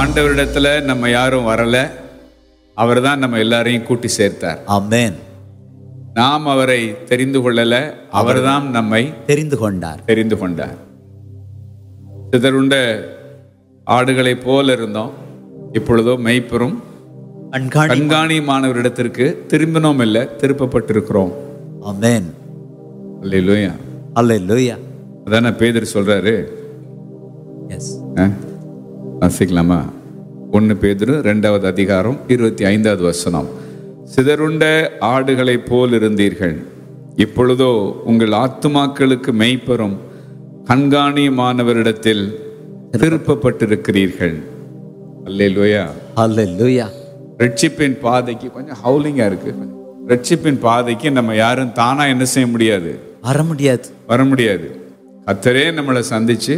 ஆண்டவரிடத்துல நம்ம யாரும் வரல, அவர் தான் நம்ம எல்லாரையும் கூட்டி சேர்த்தார். ஆமென். நாம் அவரை தெரிந்து கொள்ளல, அவர்தான் நம்மை தெரிந்து கொண்டார். சிதறுண்ட ஆடுகளை போல இருந்தோம், இப்பொழுதோ மெய்ப்பெரும் கண்காணியுமானவரிடத்திற்கு திரும்பினோம் இல்ல, திருப்பப்பட்டிருக்கிறோம். ஆமென். அல்லேலூயா, அல்லேலூயா. அதான பேதுரு சொல்றாரு. எஸ், வாசிக்கலாமா? 1 பேதுரு 2வது அதிகாரம் 25வது வசனம். சிதறுண்ட ஆடுகளை போல் இருந்தீர்கள், இப்பொழுதோ உங்கள் ஆத்துமாக்களுக்கு மெய்ப்பெரும் கண்காணியுமானவரிடத்தில் திருப்பப்பட்டிருக்கிறீர்கள். அல்லேலூயா, அல்லேலூயா. ரட்சிப்பின் பாதைக்கு கொஞ்சம் ஹவுலிங்கா இருக்கு. ரட்சிப்பின் பாதைக்கு நம்ம யாரும் தானா என்ன செய்ய முடியாது, வர முடியாது. கர்த்தரே நம்மளை சந்திச்சு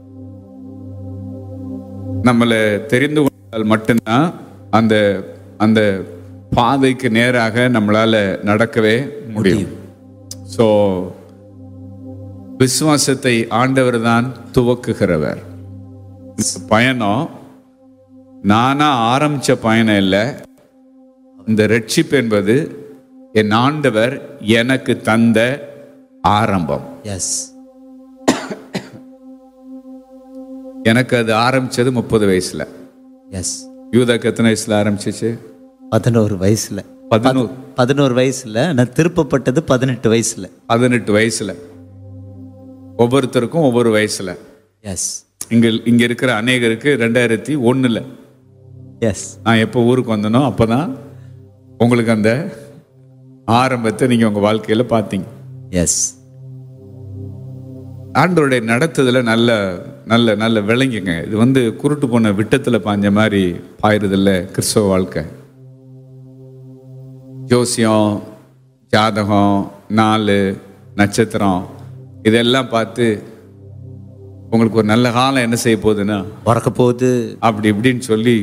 நம்மளை தெரிந்து கொண்டால் மட்டும்தான் அந்த அந்த பாதைக்கு நேராக நம்மளால நடக்கவே முடியும். ஸோ விசுவாசத்தை ஆண்டவர் தான் துவக்குகிறவர். பயணம் நானா ஆரம்பிச்ச பயணம் இல்லை. இந்த ரட்சிப்பு என்பது என் ஆண்டவர் எனக்கு தந்த ஆரம்பம். எஸ், எனக்கு அது ஆரம்பிச்சது 30 வயசுல. எஸ். யூதாக்கு எத்தனை வயசுல ஆரம்பிச்சிச்சு? 11 வயசுல. 11 வயசுல. நான் திருப்பப்பட்டது 18 வயசுல. 18 வயசுல. ஒவ்வொருத்தருக்கும் ஒவ்வொரு வயசுல. எஸ். இங்க இருக்கிற அநேகருக்கு 2001. எஸ். நான் எப்போ ஊருக்கு வந்தனோ அப்பதான் உங்களுக்கு அந்த ஆரம்பத்தை நீங்க உங்க வாழ்க்கையில பார்த்தீங்க. எஸ். ஆண்டவருடைய நடத்துதல நல்ல நல்ல நல்ல விளங்குங்க. இது குருட்டு போன விட்டத்துல பாஞ்ச மாதிரி பாயிருதில்ல கிறிஸ்தவ வாழ்க்கை. ஜோசியம், ஜாதகம், நாள், நட்சத்திரம் இதெல்லாம் பார்த்து உங்களுக்கு ஒரு நல்ல காலம் என்ன செய்ய போகுதுன்னா பிறக்க போகுது அப்படி இப்படின்னு சொல்லி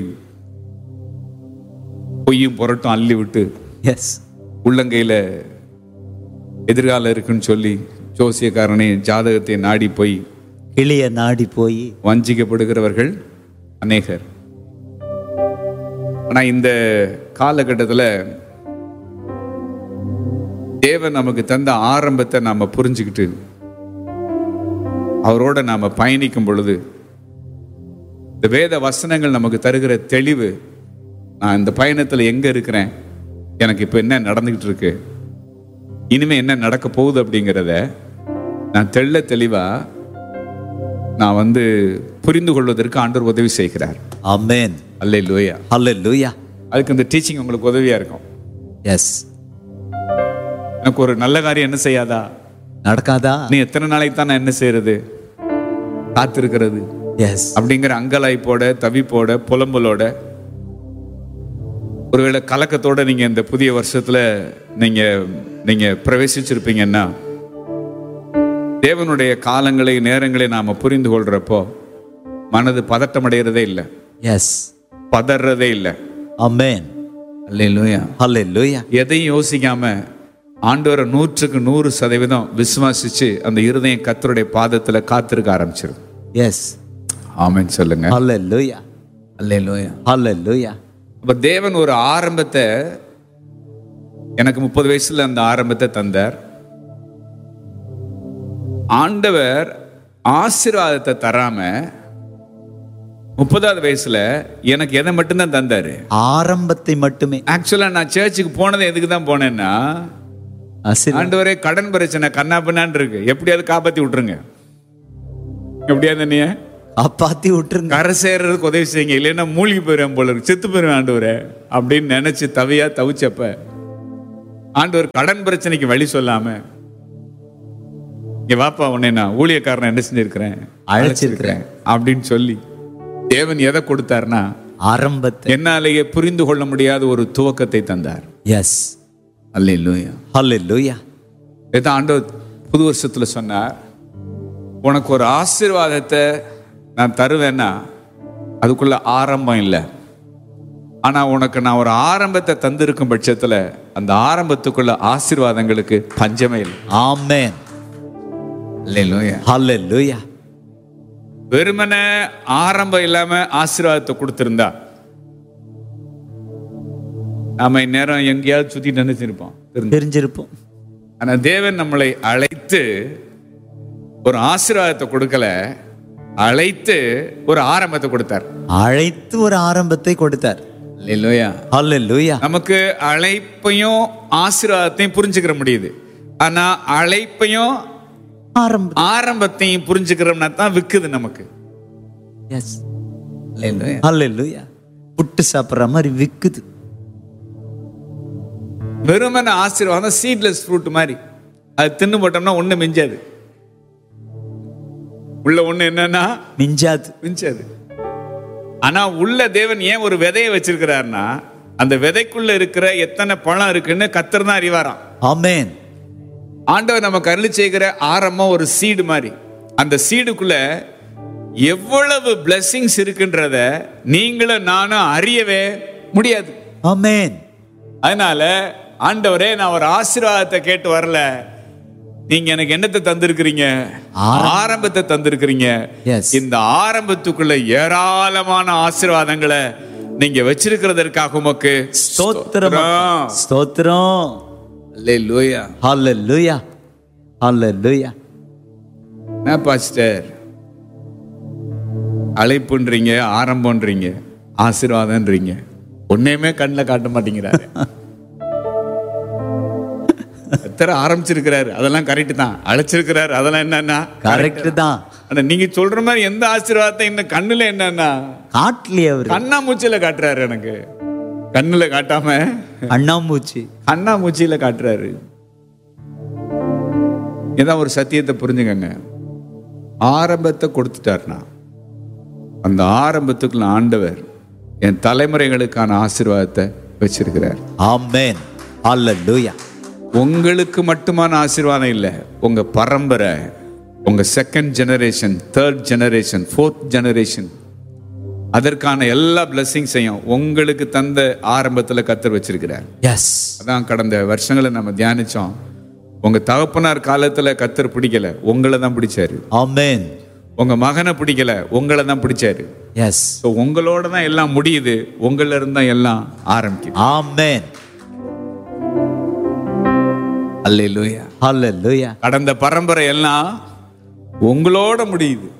பொய்யும் புரட்டும் அள்ளி விட்டு, எஸ், உள்ளங்கையில எதிர்காலம் இருக்குன்னு சொல்லி ஜோசியக்காரனை ஜாதகத்தை நாடி போய் கிளிய நாடி போய் வஞ்சிக்கப்படுகிறவர்கள் அநேகர். ஆனா இந்த காலகட்டத்தில் தேவன் நமக்கு தந்த ஆரம்பத்தை நாம புரிஞ்சுக்கிட்டு அவரோட நாம பயணிக்கும் பொழுது இந்த வேத வசனங்கள் நமக்கு தருகிற தெளிவு, நான் இந்த பயணத்துல எங்க இருக்கிறேன், எனக்கு இப்ப என்ன நடந்துகிட்டு இருக்கு, இனிமே என்ன நடக்க போகுது அப்படிங்கிறத நான் தெளிவா நான் புரிந்து கொள்வதற்கு ஆண்டவர் உதவி செய்கிறார். ஆமென். அல்லேலூயா, அல்லேலூயா. அதுக்கு இந்த டீச்சிங் உங்களுக்கு உதவியா இருக்கும். எஸ். எனக்கு ஒரு நல்ல காரியம் என்ன செய்யாதா, நடக்காதா, நீ எத்தனை நாளைக்கு தான் நான் என்ன செய்யறது, காத்திருக்கிறது எஸ் அப்படிங்கிற அங்கலாய்ப்போட, தவிப்போட, புலம்பலோட, ஒருவேளை கலக்கத்தோட நீங்க இந்த புதிய வருஷத்துல நீங்க பிரவேசிச்சிருப்பீங்கன்னா, தேவனுடைய காலங்களை நேரங்களை நாம புரிந்து கொள்றப்போ மனது பதட்டம் அடைகிறதே இல்லை. எஸ், பதறதே இல்லை. ஆமென். அல்லேலூயா, அல்லேலூயா. எதையும் யோசிக்காம ஆண்டவரை 100% விசுவாசிச்சு அந்த இருதயம் கர்த்தருடைய பாதத்துல காத்திருக்க ஆரம்பிச்சிடும். எஸ், ஆமென் சொல்லுங்க. அல்லேலூயா, அல்லேலூயா, அல்லேலூயா. அப்ப தேவன் ஒரு ஆரம்பத்தை எனக்கு 30 வயசுல அந்த ஆரம்பத்தை தந்தார். ஆண்டவர் ஆசீர்வாதத்தை தராம 30வது வயசுல எனக்கு எதை மட்டும்தான் தந்தாரு, ஆரம்பத்தை மட்டுமே. ஆக்சுவலா நான் சர்ச்சுக்கு போனது எதுக்கு தான் போனேன்னா, ஆண்டவரே கடன் பிரச்சனை கண்ணா பின்னான்னு இருக்கு, எப்படியாவது காப்பாத்தி விட்டுருங்க, எப்படியாவது நீ காப்பாத்தி விட்டுருங்க, கரை சேர்றதுக்கு உதவி செய்யுங்க, இல்லைன்னா மூழ்கி போயிடுவேன் போல இருக்கு, செத்து போயிடுவேன் ஆண்டவரே அப்படின்னு நினைச்சு தவிச்சப்ப ஆண்டவர் கடன் பிரச்சனைக்கு வழி சொல்லாம, இங்க வாப்பா உன்னை நான் ஊழியக்காரனை என்ன செஞ்சிருக்கிறேன், அழைச்சிருக்கிறேன் அப்படின்னு சொல்லி தேவன் எதை கொடுத்தார்னா ஆரம்பத்தை, என்னாலேயே புரிந்து கொள்ள முடியாத ஒரு துவக்கத்தை தந்தார். எஸ், அல்லேலூயா, அல்லேலூயா. இதான் ஆண்டவர் புது வருஷத்துல சொன்னார், உனக்கு ஒரு ஆசீர்வாதத்தை நான் தருவேன்னா அதுக்குள்ள ஆரம்பம் இல்லை, ஆனா உனக்கு நான் ஒரு ஆரம்பத்தை தந்திருக்கும் பட்சத்துல அந்த ஆரம்பத்துக்குள்ள ஆசீர்வாதங்களுக்கு பஞ்சமே இல்லை. ஆமென். அல்லேலூயா, அல்லேலூயா. வெறுமனே ஆரம்பம் இல்லாம ஆசீர்வாதத்தை கொடுத்திருந்தா நாம இந்நேரம் எங்கேயாவது சுத்திட்டு நினைச்சிருப்போம், தெரிஞ்சிருப்போம். ஆனா தேவன் நம்மளை அழைத்து ஒரு ஆசீர்வாதத்தை கொடுக்கல, அழைத்து ஒரு ஆரம்பத்தை கொடுத்தார். அழைத்து ஒரு ஆரம்பத்தை கொடுத்தார். அல்லேலூயா. அல்லேலூயா. நமக்கு அழைப்பையும் ஆசீர்வாதத்தையும் புரிஞ்சுக்கிற முடியுது. ஆனா அழைப்பையும் ஆரம்பத்தையும் புரிஞ்சுக்கிறோம்னா தான் விக்குது நமக்கு. எஸ். அல்லேலூயா. புட்டு சாப்பிடுற மாதிரி விக்குது. வெறுமன ஆசீர்வாதம் சீட்லெஸ் ஃப்ரூட் மாதிரி, அது தின்னு போட்டோம்னா ஒண்ணு மிஞ்சாது. உள்ள ஒண்ணு என்னன்னா மிஞ்சாது. ஆனா உள்ள தேவன் ஏன் ஒரு விதையை வச்சிருக்கிறார்னா, அந்த விதைக்குள்ள இருக்கிற எத்தனை பழம் இருக்குன்னு கர்த்தர் தான் அறிவாராம். ஆமென். ஆண்டவர் நமக்கு அருளி செய்கிற ஆரம்பம் ஒரு சீடு மாதிரி. அந்த சீடுக்குள்ள எவ்வளவு blessings இருக்குன்றத நீங்களும் நானும் அறியவே முடியாது. ஆமென். அதனால ஆண்டவரே, நான் ஒரு ஆசீர்வாதத்தை கேட்டு வரல, நீங்க எனக்கு என்னத்தை தந்திருக்கிறீங்க? ஆரம்பத்தை தந்திருக்கிறீங்க. இந்த ஆரம்பத்துக்குள்ள ஏராளமான ஆசீர்வாதங்களை நீங்க வச்சிருக்கிறதற்காக உமக்கு ஸ்தோத்திரம். ஸ்தோத்திரம். அல்லேலூயா. அல்லேலூயா. அல்லேலூயா. என்ன பாஸ்டர், அழைப்புன்றீங்க, ஆரம்பம்ன்றீங்க, ஆசீர்வாதம்ன்றீங்க, ஒன்னையுமே கண்ணில் காட்ட மாட்டேங்கிறாரு. எத்தனை ஆரம்பிச்சிருக்கிறாரு, அதெல்லாம் கரெக்ட் தான். அழைச்சிருக்கிறாரு, அதெல்லாம் என்னன்னா கரெக்ட் தான். ஆனா நீங்க சொல்ற மாதிரி எந்த ஆசீர்வாதத்தை இன்னும் கண்ணுல என்னன்னா காட்டலையே. அவரு கண்ணாமூச்சியில காட்டுறாரு. எனக்கு கண்ணுல காட்டாம கண்ணாமூச்சியில காட்டுறாரு. ஏதாவது ஒரு சத்தியத்தை புரிஞ்சுக்கங்க. ஆரம்பத்தை கொடுத்துட்டாருனா அந்த ஆரம்பத்துக்குள்ள ஆண்டவர் என் தலைமுறைகளுக்கான ஆசீர்வாதத்தை வச்சிருக்கிறார். ஆமென். அல்லேலூயா. உங்களுக்கு மட்டுமான ஆசீர்வாதம் இல்லை, உங்க பரம்பரை, உங்க second generation, third generation, fourth generation, அதற்கான எல்லா பிளஸிங்ஸையும் உங்களுக்கு தந்த ஆரம்பத்தில் கர்த்தர் வச்சிருக்கிறார். எஸ். அதான் கடந்த வருஷங்களை நம்ம தியானிச்சோம். உங்க தகப்பனார் காலத்துல கர்த்தர் பிடிக்கல, உங்களை தான் பிடிச்சாரு. ஆமென். உங்க மகனை பிடிக்கல, உங்களை தான் பிடிச்சாரு. எஸ். உங்களோட தான் எல்லாம் முடியுது, உங்கள இருந்து தான் எல்லாம் ஆரம்பிக்குது. ஆமென். அல்லேலூயா. அல்லேலூயா. கடந்த பரம்பரை எல்லாம் உங்களோட முடியுது.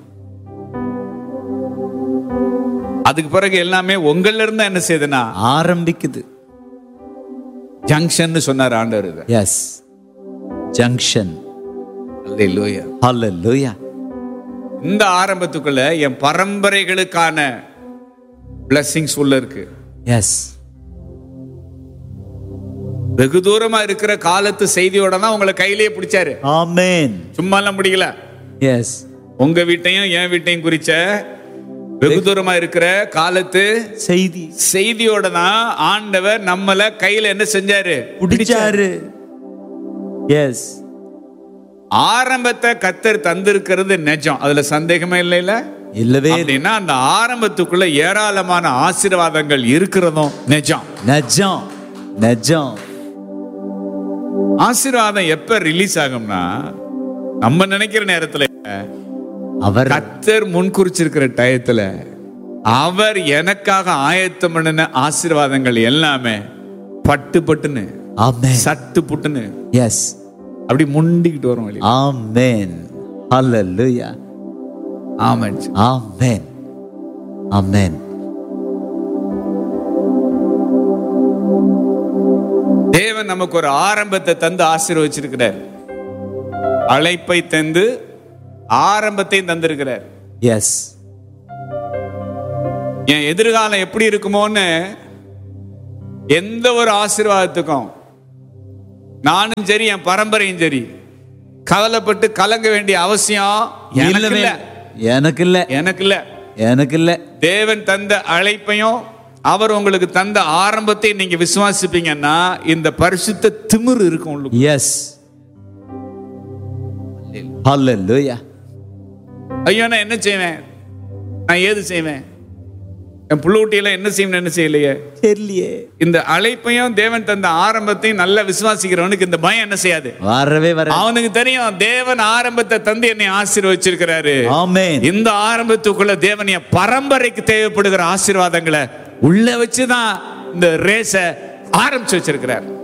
அதுக்கு பிறகு எல்லாமே உங்கள இருந்து என்ன செய்யுதுன்னா ஆரம்பிக்குது. ஜங்ஷன் சொன்னார் ஆண்டவர். எஸ். ஜங்ஷன். அல்லேலூயா. அல்லேலூயா. இந்த ஆரம்பத்துக்குள்ள என் பரம்பரைகளுக்கான blessings உள்ள இருக்கு. எஸ். வெகு தூரமா இருக்கிற காலத்து செய்தியோட தான் உங்களை கையிலேயே பிடிச்சாரு. ஆமென். சும்மா எல்லாம் முடியல. எஸ். உங்க வீட்டையும் என் வீட்டையும் குறிச்ச வெகு தூரமா இருக்கிற காலத்து செய்தியோட தான் ஆண்டவர் நம்மள கையில என்ன செஞ்சாரு? பிடிச்சாரு. எஸ். ஆரம்பத்தை கர்த்தர் தந்திருக்கிறது நிஜம், அதுல சந்தேகமே இல்லைல. இல்லவே. அப்படின்னா அந்த ஆரம்பத்துக்குள்ள ஏராளமான ஆசீர்வாதங்கள் இருக்கிறதும் நிஜம். நிஜம். நிஜம். ஆசீர்வாதம் எப்ப ரிலீஸ் ஆகும்னா, நம்ம நினைக்கிற நேரத்துல, அவர் கர்த்தர் முன்குறிச்சிருக்கிற டயத்துல அவர் எனக்காக ஆயத்தம் பண்ணின ஆசீர்வாதங்கள் எல்லாமே பட்டு பட்டுன்னு, சட்டு புட்டுன்னு, எஸ், அப்படி முண்டிக்கிட்டு வரும் வெளியே. ஆமென். ஹல்லேலூயா. ஆமென். ஆமென். ஆமென். தேவன் நமக்கு ஒரு ஆரம்பத்தை தந்து ஆசீர்வதிச்சிருக்கிறார். அழைப்பை தந்து ஆரம்பத்தையும் தந்திருக்கிறார். எஸ். என் எதிர்காலம் எப்படி இருக்குமோன்னு எந்த ஒரு ஆசீர்வாதத்துக்கும் நானும் சரி என் பரம்பரையும் சரி கவலைப்பட்டு கலங்க வேண்டிய அவசியம் எனக்கு இல்ல. எனக்கு இல்ல. எனக்கு இல்ல. எனக்கு இல்ல. தேவன் தந்த அழைப்பையும் அவர் உங்களுக்கு தந்த ஆரம்பத்தை நீங்க விசுவாசிப்பீங்கன்னா இந்த பரிசுத்த திமிரு இருக்கும். எஸ். ஹல்லேலூயா. ஐயோ நான் என்ன செய்வேன், நான் ஏது செய்வேன், என் புள்ளூட்டியெல்லாம் என்ன செய்யணும் என்ன செய்யலையே தெரியலையே. இந்த அழைப்பையும் தேவன் தந்த ஆரம்பத்தையும் நல்லா விசுவாசிக்கிறவனுக்கு இந்த பயம் என்ன செய்யாது, வரவே வர. அவனுக்கு தெரியும் தேவன் ஆரம்பத்தை தந்து என்னை ஆசீர்வச்சிருக்கிறாரு. ஆமென். இந்த ஆரம்பத்துக்குள்ள தேவன் என் பரம்பரைக்கு தேவைப்படுகிற ஆசீர்வாதங்களை உள்ள வச்சுதான் இந்த ரேஸ ஆரம்பிச்சு வச்சிருக்கிறார்.